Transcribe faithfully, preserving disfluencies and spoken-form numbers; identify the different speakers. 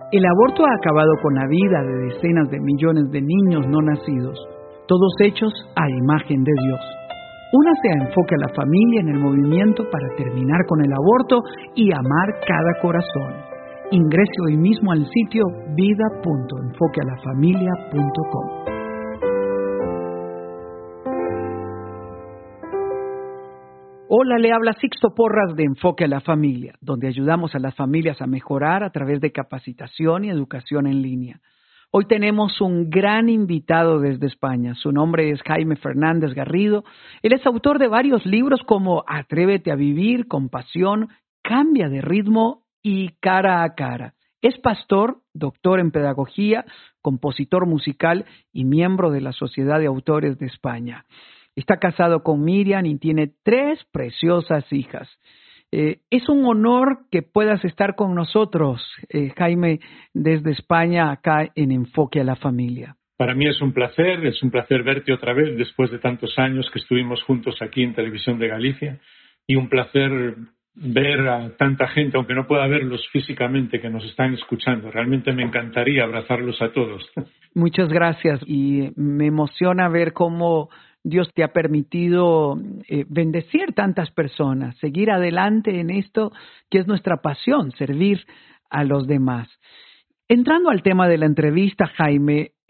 Speaker 1: El aborto ha acabado con la vida de decenas de millones de niños no nacidos, todos hechos a imagen de Dios. Únase a Enfoque a la Familia en el movimiento para terminar con el aborto y amar cada corazón. Ingrese hoy mismo al sitio vida punto enfoque a la familia punto com. Hola, le habla Sixto Porras de Enfoque a la Familia, donde ayudamos a las familias a mejorar a través de capacitación y educación en línea. Hoy tenemos un gran invitado desde España. Su nombre es Jaime Fernández Garrido. Él es autor de varios libros como Atrévete a vivir, Compasión, Cambia de ritmo y Cara a cara. Es pastor, doctor en pedagogía, compositor musical y miembro de la Sociedad de Autores de España. Está casado con Miriam y tiene tres preciosas hijas. Eh, es un honor que puedas estar con nosotros, eh, Jaime, desde España, acá en Enfoque a la Familia.
Speaker 2: Para mí es un placer, es un placer verte otra vez después de tantos años que estuvimos juntos aquí en Televisión de Galicia, y un placer ver a tanta gente, aunque no pueda verlos físicamente, que nos están escuchando. Realmente me encantaría abrazarlos a todos.
Speaker 1: Muchas gracias, y me emociona ver cómo Dios te ha permitido eh, bendecir tantas personas, seguir adelante en esto que es nuestra pasión, servir a los demás. Entrando al tema de la entrevista, Jaime,